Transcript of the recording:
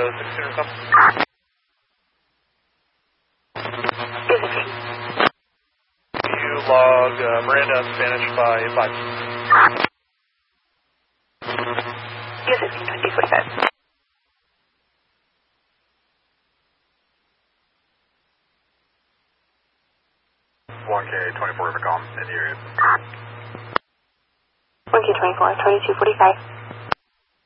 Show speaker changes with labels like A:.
A: 16 come.
B: Yes, 16.
A: You log Miranda Spanish by 5.
B: Yes, 16, 2045.
A: 1K24 Macomb in the area.
B: 1K24, 2245.